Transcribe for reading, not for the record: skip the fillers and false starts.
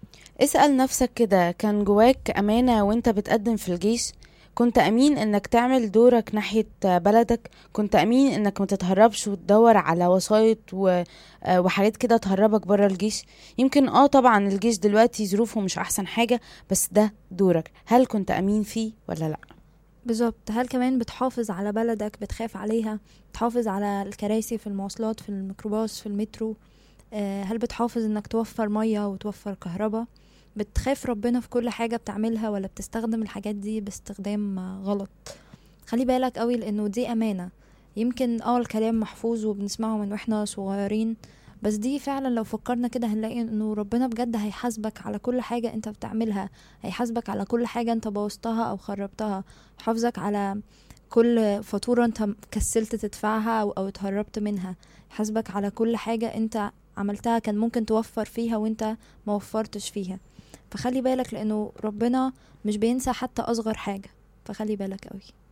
اسأل نفسك كده، كان جواك أمانة وانت بتقدم في الجيش؟ كنت أمين انك تعمل دورك ناحية بلدك؟ كنت أمين انك ما تتهربش وتدور على وسايط وحاجات كده تهربك برا الجيش؟ يمكن طبعا الجيش دلوقتي ظروفه مش أحسن حاجة، بس ده دورك. هل كنت أمين فيه ولا لأ؟ بالظبط. هل كمان بتحافظ على بلدك، بتخاف عليها، بتحافظ على الكراسي في المواصلات، في الميكروباص، في المترو؟ هل بتحافظ انك توفر مية وتوفر كهرباء؟ بتخاف ربنا في كل حاجة بتعملها، ولا بتستخدم الحاجات دي باستخدام غلط؟ خلي بالك قوي، لانه دي امانة. يمكن الكلام محفوظ وبنسمعه من واحنا صغيرين، بس دي فعلا لو فكرنا كده هنلاقي انه ربنا بجد هيحاسبك على كل حاجة انت بتعملها. هيحاسبك على كل حاجة انت بوظتها او خربتها. حافظك على كل فاتورة انت كسلت تدفعها او اتهربت منها. حاسبك على كل حاجة انت عملتها كان ممكن توفر فيها وانت ما وفرتش فيها. فخلي بالك، لانه ربنا مش بينسى حتى اصغر حاجة. فخلي بالك قوي.